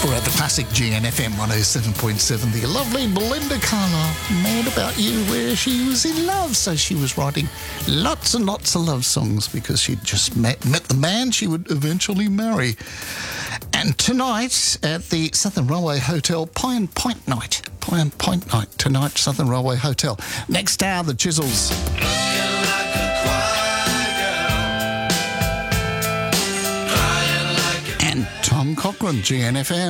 Forever Classic GNFM 107.7. The lovely Belinda Carlisle, mad about you, where she was in love. So she was writing lots and lots of love songs because she'd just met the man she would eventually marry. And tonight at the Southern Railway Hotel, Pine Point Night tonight, Southern Railway Hotel. Next hour, the Chisels. And Tom Cochrane, GNFM.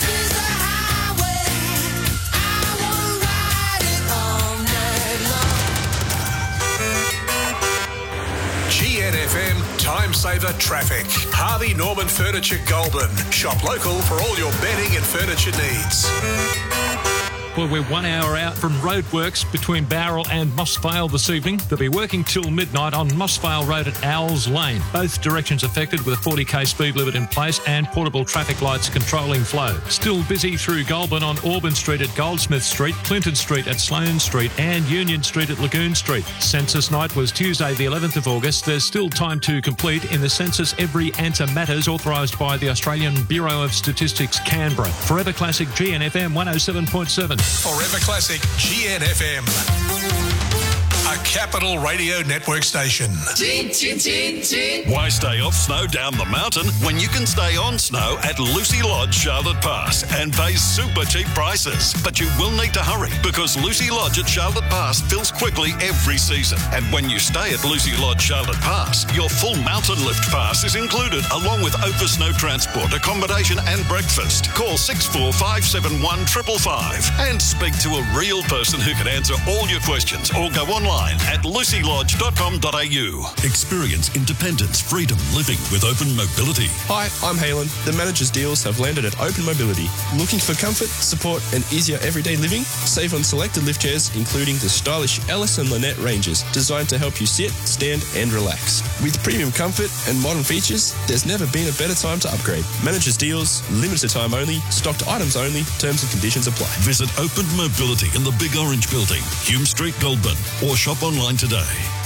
GNFM Time Saver Traffic. Harvey Norman Furniture Goulburn. Shop local for all your bedding and furniture needs. Well, we're 1 hour out from roadworks between Bowral and Mossvale this evening. They'll be working till midnight on Mossvale Road at Owls Lane. Both directions affected with a 40k speed limit in place and portable traffic lights controlling flow. Still busy through Goulburn on Auburn Street at Goldsmith Street, Clinton Street at Sloane Street and Union Street at Lagoon Street. Census night was Tuesday the 11th of August. There's still time to complete in the census. Every answer matters, authorised by the Australian Bureau of Statistics, Canberra. Forever Classic GNFM 107.7. Forever Classic GNFM. A Capital Radio Network station. Why stay off snow down the mountain when you can stay on snow at Lucy Lodge, Charlotte Pass and pay super cheap prices? But you will need to hurry because Lucy Lodge at Charlotte Pass fills quickly every season. And when you stay at Lucy Lodge, Charlotte Pass, your full mountain lift pass is included along with over snow transport, accommodation and breakfast. Call 6457 555 and speak to a real person who can answer all your questions or go online at lucylodge.com.au. Experience independence, freedom, living with Open Mobility. Hi, I'm Halen. The manager's deals have landed at Open Mobility. Looking for comfort, support and easier everyday living? Save on selected lift chairs, including the stylish Ellis and Lynette ranges, designed to help you sit, stand and relax. With premium comfort and modern features, there's never been a better time to upgrade. Manager's deals, limited time only, stocked items only, terms and conditions apply. Visit Open Mobility in the Big Orange Building, Hume Street, Goulburn, or shop online today.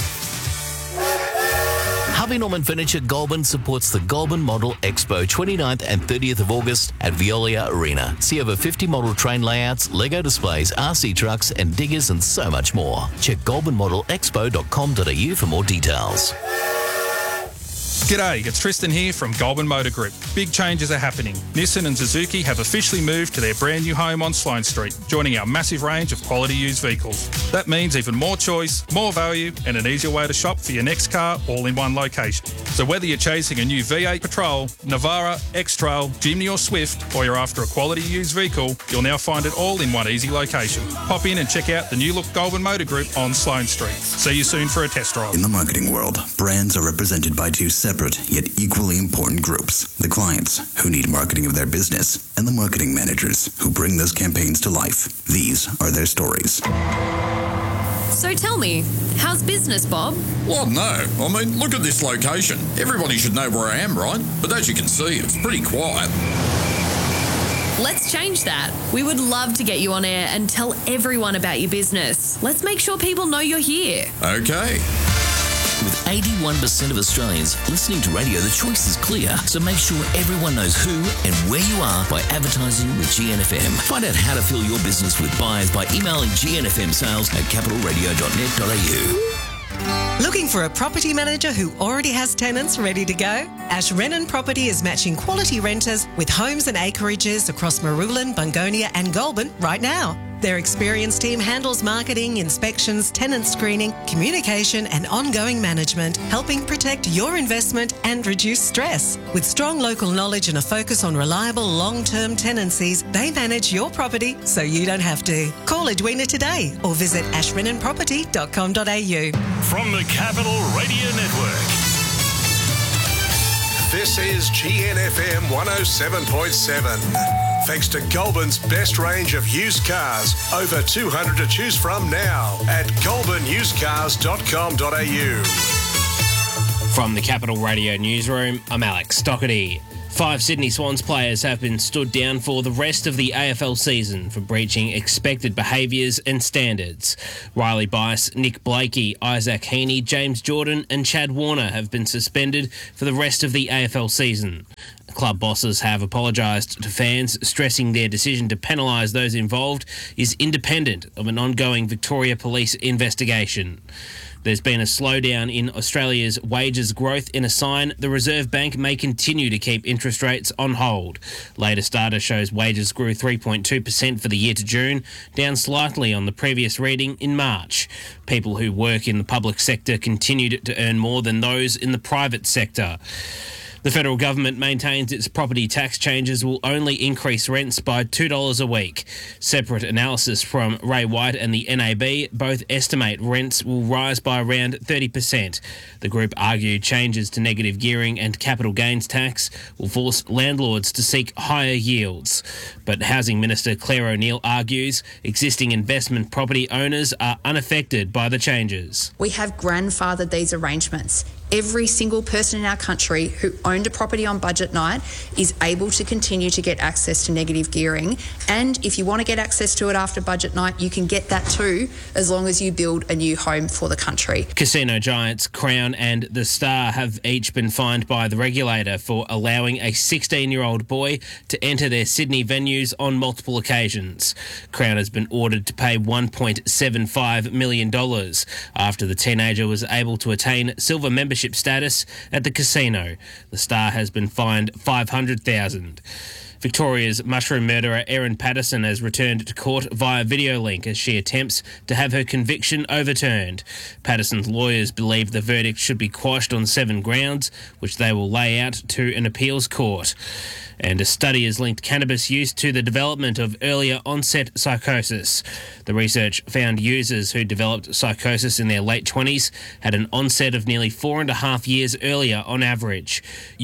Harvey Norman Furniture Goulburn supports the Goulburn Model Expo 29th and 30th of August at Veolia Arena. See over 50 model train layouts, Lego displays, RC trucks and diggers and so much more. Check goulburnmodelexpo.com.au for more details. G'day, it's Tristan here from Goulburn Motor Group. Big changes are happening. Nissan and Suzuki have officially moved to their brand new home on Sloane Street, joining our massive range of quality used vehicles. That means even more choice, more value and an easier way to shop for your next car all in one location. So whether you're chasing a new V8 Patrol, Navara, X-Trail, Jimny or Swift, or you're after a quality used vehicle, you'll now find it all in one easy location. Pop in and check out the new look Goulburn Motor Group on Sloane Street. See you soon for a test drive. In the marketing world, brands are represented by two separate yet equally important groups: the clients who need marketing of their business and the marketing managers who bring those campaigns to life. These are their stories. So tell me, how's business, Bob? Well, no. I mean, look at this location. Everybody should know where I am, right? But as you can see, it's pretty quiet. Let's change that. We would love to get you on air and tell everyone about your business. Let's make sure people know you're here. Okay. With 81% of Australians listening to radio, the choice is clear. So make sure everyone knows who and where you are by advertising with GNFM. Find out how to fill your business with buyers by emailing gnfmsales@capitalradio.net.au. Looking for a property manager who already has tenants ready to go? Ash Renan Property is matching quality renters with homes and acreages across Marulan, Bungonia and Goulburn right now. Their experienced team handles marketing, inspections, tenant screening, communication and ongoing management, helping protect your investment and reduce stress. With strong local knowledge and a focus on reliable long-term tenancies, they manage your property so you don't have to. Call Edwina today or visit ashrenanproperty.com.au. From the Capital Radio Network. This is GNFM 107.7. Thanks to Goulburn's best range of used cars. Over 200 to choose from now at goulburnusedcars.com.au. From the Capital Radio Newsroom, I'm Alex Doherty. 5 Sydney Swans players have been stood down for the rest of the AFL season for breaching expected behaviours and standards. Riley Bice, Nick Blakey, Isaac Heaney, James Jordan and Chad Warner have been suspended for the rest of the AFL season. Club bosses have apologised to fans, stressing their decision to penalise those involved is independent of an ongoing Victoria Police investigation. There's been a slowdown in Australia's wages growth in a sign the Reserve Bank may continue to keep interest rates on hold. Latest data shows wages grew 3.2% for the year to June, down slightly on the previous reading in March. People who work in the public sector continued to earn more than those in the private sector. The federal government maintains its property tax changes will only increase rents by $2 a week. Separate analysis from Ray White and the NAB both estimate rents will rise by around 30%. The group argued changes to negative gearing and capital gains tax will force landlords to seek higher yields. But Housing Minister Claire O'Neil argues existing investment property owners are unaffected by the changes. We have grandfathered these arrangements. Every single person in our country who owned a property on budget night is able to continue to get access to negative gearing. And if you want to get access to it after budget night, you can get that too, as long as you build a new home for the country. Casino giants Crown and The Star have each been fined by the regulator for allowing a 16-year-old boy to enter their Sydney venues on multiple occasions. Crown has been ordered to pay $1.75 million after the teenager was able to attain silver membership status at the casino. The Star has been fined $500,000. Victoria's mushroom murderer Erin Patterson has returned to court via video link as she attempts to have her conviction overturned. Patterson's lawyers believe the verdict should be quashed on 7 grounds, which they will lay out to an appeals court. And a study has linked cannabis use to the development of earlier onset psychosis. The research found users who developed psychosis in their late 20s had an onset of nearly 4.5 years earlier on average.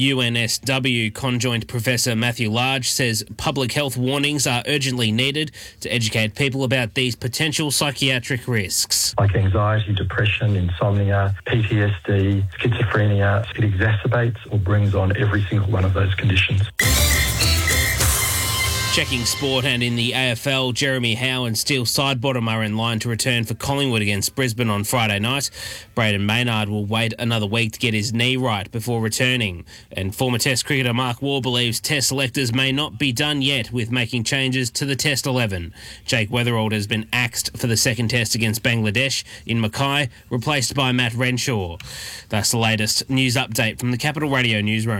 UNSW conjoint Professor Matthew Large says public health warnings are urgently needed to educate people about these potential psychiatric risks. Like anxiety, depression, insomnia, PTSD, schizophrenia, it exacerbates or brings on every single one of those conditions. Checking sport, and in the AFL, Jeremy Howe and Steele Sidebottom are in line to return for Collingwood against Brisbane on Friday night. Braden Maynard will wait another week to get his knee right before returning. And former Test cricketer Mark Waugh believes Test selectors may not be done yet with making changes to the Test 11. Jake Weatherald has been axed for the second Test against Bangladesh in Mackay, replaced by Matt Renshaw. That's the latest news update from the Capital Radio newsroom.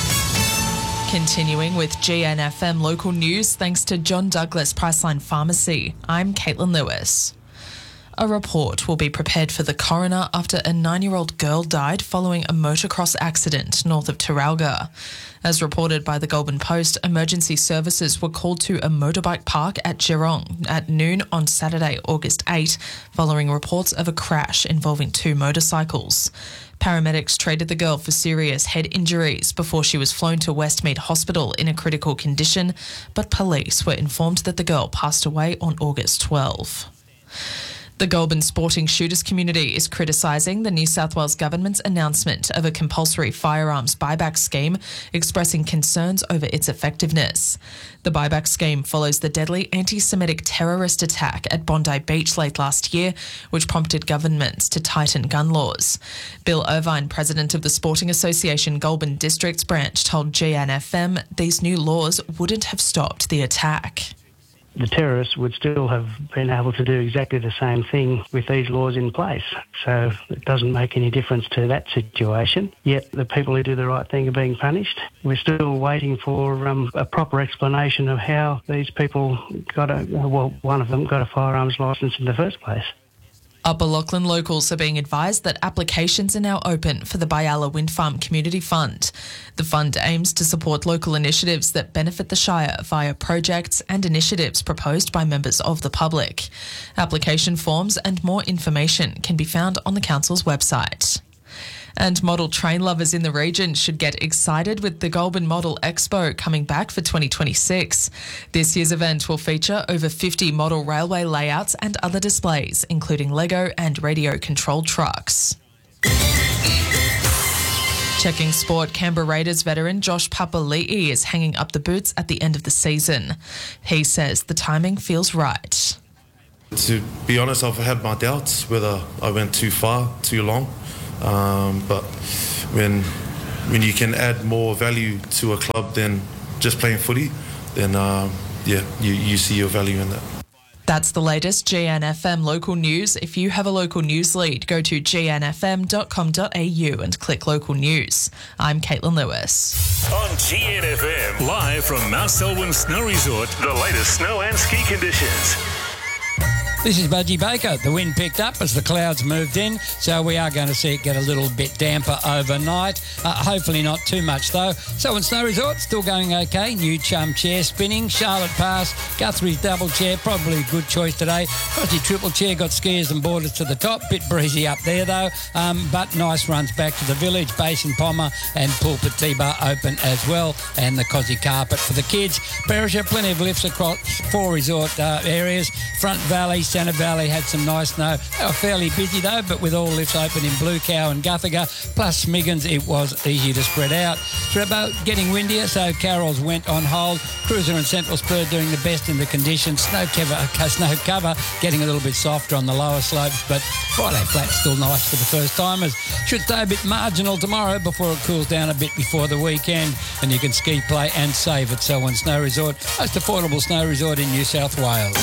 Continuing with GNFM local news, thanks to John Douglas Priceline Pharmacy. I'm Caitlin Lewis. A report will be prepared for the coroner after a 9-year-old girl died following a motocross accident north of Terralga. As reported by the Goulburn Post, emergency services were called to a motorbike park at Geelong at noon on Saturday, August 8, following reports of a crash involving 2 motorcycles. Paramedics treated the girl for serious head injuries before she was flown to Westmead Hospital in a critical condition, but police were informed that the girl passed away on August 12. The Goulburn sporting shooters community is criticising the New South Wales government's announcement of a compulsory firearms buyback scheme, expressing concerns over its effectiveness. The buyback scheme follows the deadly anti-Semitic terrorist attack at Bondi Beach late last year, which prompted governments to tighten gun laws. Bill Irvine, president of the Sporting Association Goulburn Districts branch, told GNFM these new laws wouldn't have stopped the attack. The terrorists would still have been able to do exactly the same thing with these laws in place. So it doesn't make any difference to that situation. Yet the people who do the right thing are being punished. We're still waiting for a proper explanation of how these people one of them got a firearms licence in the first place. Upper Lachlan locals are being advised that applications are now open for the Byalla Wind Farm Community Fund. The fund aims to support local initiatives that benefit the Shire via projects and initiatives proposed by members of the public. Application forms and more information can be found on the council's website. And model train lovers in the region should get excited with the Goulburn Model Expo coming back for 2026. This year's event will feature over 50 model railway layouts and other displays, including Lego and radio-controlled trucks. Checking sport, Canberra Raiders veteran Josh Papali'i is hanging up the boots at the end of the season. He says the timing feels right. To be honest, I've had my doubts whether I went too far, too long. But when when you can add more value to a club than just playing footy, then you see your value in that. That's the latest GNFM local news. If you have a local news lead, go to gnfm.com.au and click local news. I'm Caitlin Lewis. On GNFM, live from Mount Selwyn Snow Resort, the latest snow and ski conditions. This is Budgie Baker. The wind picked up as the clouds moved in, so we are going to see it get a little bit damper overnight. Hopefully not too much, though. Selwyn Snow Resort, still going okay. New Chum chair spinning. Charlotte Pass, Guthrie's double chair, probably a good choice today. Crosby triple chair, got skiers and boarders to the top. Bit breezy up there, though, but nice runs back to the village. Basin Pommer and Pulpit T-Bar open as well, and the Cosy Carpet for the kids. Perisher, plenty of lifts across 4 resort areas. Front Valley, Centre Valley had some nice snow. They were fairly busy though, but with all lifts open in Blue Cow and Guthaga, plus Smiggins, it was easy to spread out. Trebbo getting windier, so Carroll's went on hold. Cruiser and Central Spur doing the best in the conditions. Snow cover getting a little bit softer on the lower slopes, but Friday Flat's still nice for the first timers. Should stay a bit marginal tomorrow before it cools down a bit before the weekend, and you can ski, play and save at Selwyn Snow Resort, most affordable snow resort in New South Wales.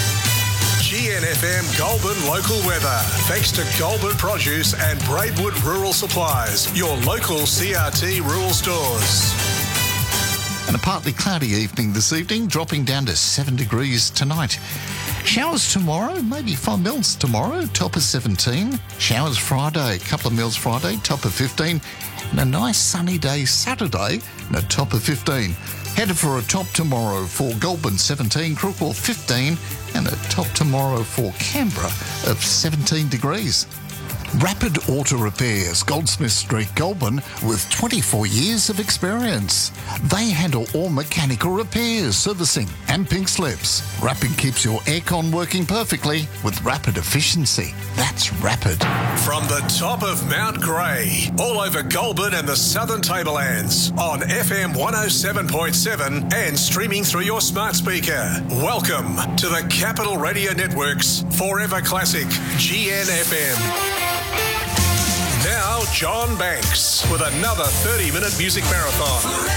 GNFM Goulburn local weather. Thanks to Goulburn Produce and Braidwood Rural Supplies, your local CRT rural stores. And a partly cloudy evening this evening, dropping down to 7 degrees tonight. Showers tomorrow, maybe 5 mils tomorrow, top of 17. Showers Friday, a couple of mils Friday, top of 15. And a nice sunny day Saturday, and a top of 15. Headed for a top tomorrow for Goulburn 17, Crookwell 15, and a top tomorrow for Canberra of 17 degrees. Rapid Auto Repairs, Goldsmith Street, Goulburn, with 24 years of experience. They handle all mechanical repairs, servicing and pink slips. Rapid keeps your aircon working perfectly with rapid efficiency. That's Rapid. From the top of Mount Grey, all over Goulburn and the Southern Tablelands, on FM 107.7 and streaming through your smart speaker. Welcome to the Capital Radio Network's Forever Classic, GNFM. Now, John Banks with another 30-minute music marathon.